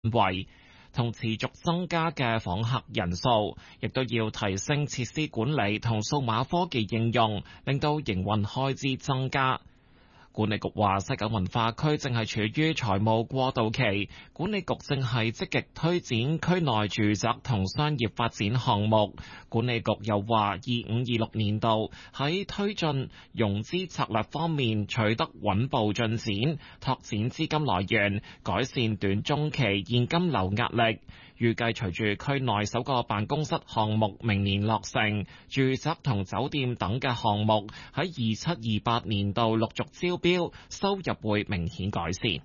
圍，同持續增加嘅訪客人數，亦都要提升設施管理同數碼科技應用，令到營運開支增加。管理局話，西九文化區正係處於財務過渡期，管理局正係積極推展區內住宅同商業發展項目。管理局又話，25-26年度喺推進融資策略方面取得穩步進展，拓展資金來源，改善短中期現金流壓力。預計隨住區內首個辦公室項目明年落成，住宅同酒店等嘅項目喺27-28年度陸續招標，收入會明顯改善。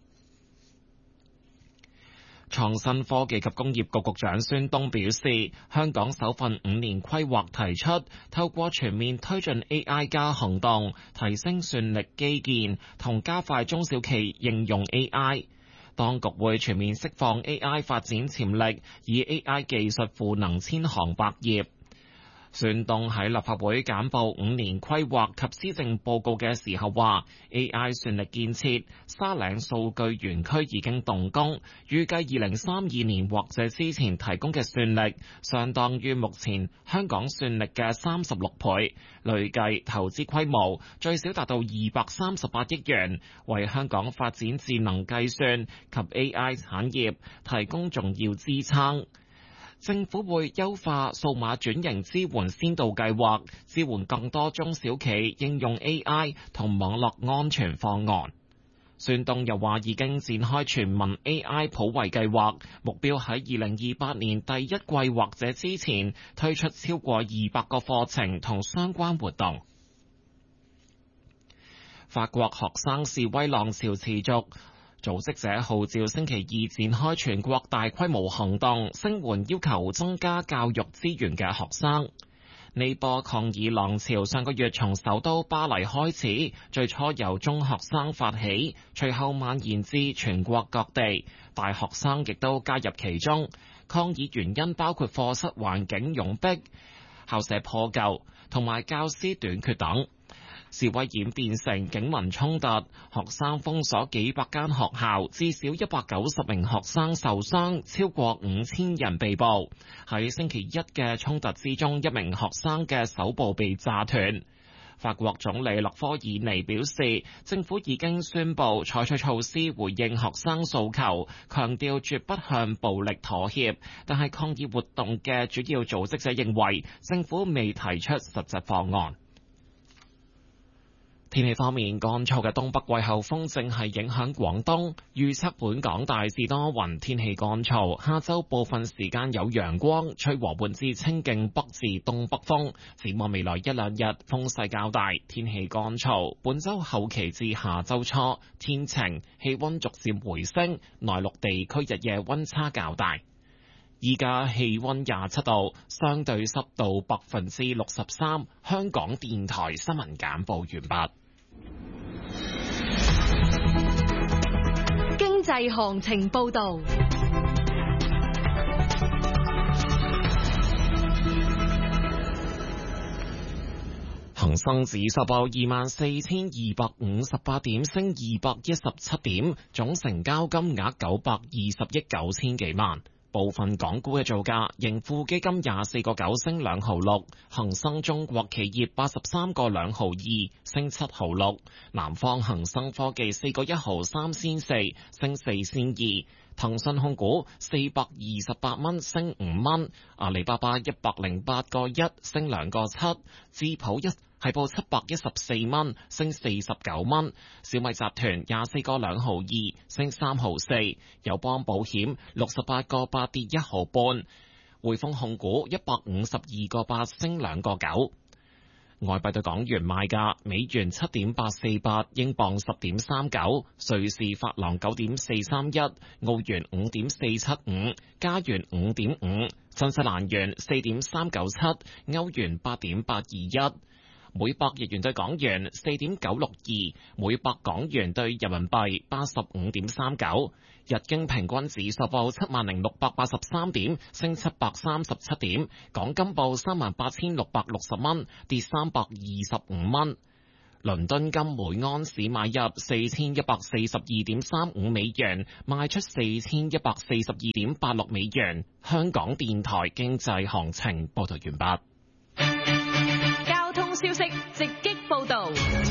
創新科技及工業局局長孫東表示，香港首份5年規劃提出，透過全面推進 AI 加行動，提升算力基建同加快中小企應用 AI。當局會全面釋放 AI 發展潛力，以 AI 技術賦能千行百業。孫東喺立法會簡報5年規劃及施政報告嘅時候話 ，AI 算力建設沙嶺數據園區已經動工，預計2032年或者之前提供嘅算力，相當於目前香港算力嘅36倍，累計投資規模最少達到238億元，為香港發展智能計算及 AI 產業提供重要支撐。政府會優化數碼轉型支援先導計劃，支援更多中小企應用 AI 同網絡安全方案。孫東又話已經展開全民 AI 普惠計劃，目標喺2028年第一季或者之前推出超過200個課程同相關活動。法國學生示威浪潮持續。組織者號召星期二展開全國大規模行動，聲援要求增加教育資源嘅學生。呢波抗議浪潮上個月從首都巴黎開始，最初由中學生發起，隨後蔓延至全國各地，大學生亦都加入其中。抗議原因包括課室環境擁迫、校舍破舊同埋教師短缺等。示威演變成警民衝突，學生封鎖幾百間學校，至少190名學生受傷，超過5000人被捕。喺星期一嘅衝突之中，一名學生嘅手部被炸斷。法國總理勒科爾尼表示，政府已經宣布採取措施回應學生訴求，強調絕不向暴力妥協。但係抗議活動嘅主要組織者認為，政府未提出實質方案。天氣方面，乾燥嘅東北季候風正係影響廣東，預測本港大致多雲，天氣乾燥。下周部分時間有陽光，吹和緩至清勁北至東北風。展望未來一兩日風勢較大，天氣乾燥。本周後期至下周初天晴，氣溫逐漸回升，內陸地區日夜溫差較大。依家氣溫27度，相對濕度63%。香港電台新聞簡報完畢。 經濟行情報道。 恒生指數報24,258點，升217點，總成交金額920億9千幾萬。部分港股嘅造價，盈富基金24個9升2毫6，恒生中國企業83個2毫2升7毫6，南方恒生科技4個1毫3仙4升4仙2，騰訊控股428蚊升5蚊，阿里巴巴108個1升2個7，智普係報714蚊，升49蚊。小米集團24個2毫2，升3毫4。友邦保險68個8跌1毫半。匯豐控股152個8升2個9。外幣對港元賣價：美元7.848，英鎊10.39，瑞士法郎9.431，澳元5.475，加元5.5，新西蘭元4.397，歐元8.821。每百日元對港元4.962，每百港元對人民幣85.39。日經平均指數報70,683點，升737點。港金報38,660蚊，跌325蚊。 倫敦金每安士買入4142.35美元，賣出4142.86美元。香港電台經濟行情報道完畢。 交通消息直擊報道。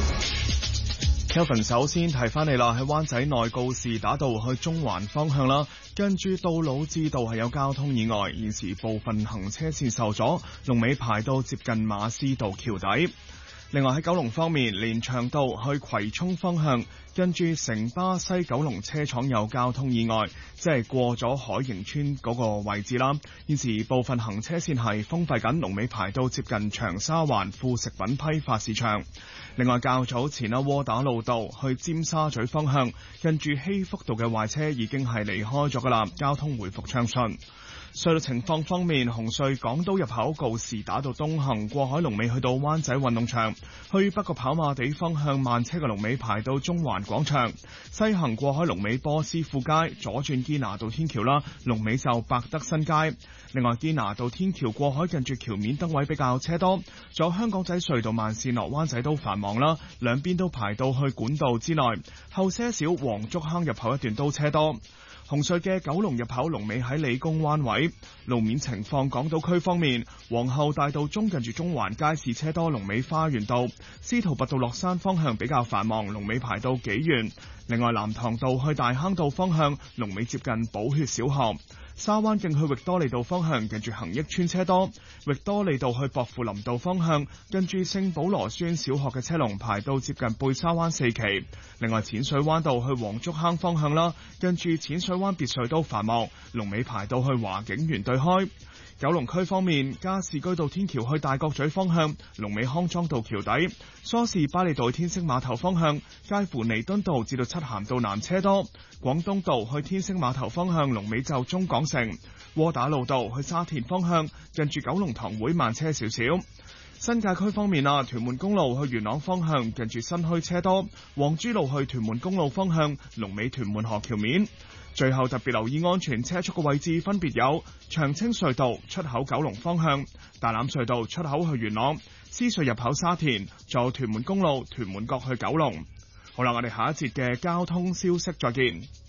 Kelvin 首先提翻你啦，喺灣仔內告士打道去中環方向啦，跟住到老志道係有交通意外，現時部分行車線受阻，龍尾排到接近馬師道橋底。另外喺九龍方面，連翔道去葵涌方向，跟住城巴西九龍車廠有交通意外，即係過咗海盈村嗰個位置啦。現時部分行車線係封閉緊，龍尾排到接近長沙灣副食品批發市場。另外較早前窩打老道去尖沙咀方向，跟住禧福道嘅壞車已經係離開咗㗎啦，交通回復暢順。隧道情況方面，紅隧港島入口告士打道東行過海龍尾去到灣仔運動場，去北角跑馬地方向慢車嘅龍尾排到中環廣場，西行過海龍尾波斯富街，左轉堅拿道天橋啦，龍尾就百德新街。另外堅拿道天橋過海近住橋面燈位比較車多，仲有香港仔隧道慢線落灣仔都繁忙啦，兩邊都排到去管道之內，後些少黃竹坑入口一段都車多。紅隧嘅九龍入口龍尾喺理工灣位。路面情況，港島區方面，皇后大道中近住中環街市車多，龍尾花園道；司徒拔道落山方向比較繁忙，龍尾排到紀元。另外藍塘道去大坑道方向，龍尾接近寶血小學。沙灣徑去域多利道方向，近住恒益村車多；域多利道去薄扶林道方向，近住聖保羅孫小學嘅車龍排到接近貝沙灣四期。另外淺水灣道去黃竹坑方向啦，近住淺水灣別墅都繁忙，龍尾排到去華景園對開。九龍區方面，加士居道天橋去大角咀方向，龍尾康莊道橋底；梳士巴利道天星碼頭方向，介乎彌敦道至到漆咸道南車多；廣東道去天星碼頭方向，龍尾就中港城；窩打老道去沙田方向，近住九龍塘會慢車少少。新界區方面屯門公路去元朗方向，近住新墟車多；黃珠路去屯門公路方向，龍尾屯門河橋面。最後特別留意安全車速嘅位置分別有長青隧道出口九龍方向、大欖隧道出口去元朗、獅隧入口沙田，仲有屯門公路屯門角去九龍。好啦，我哋下一節嘅交通消息再見。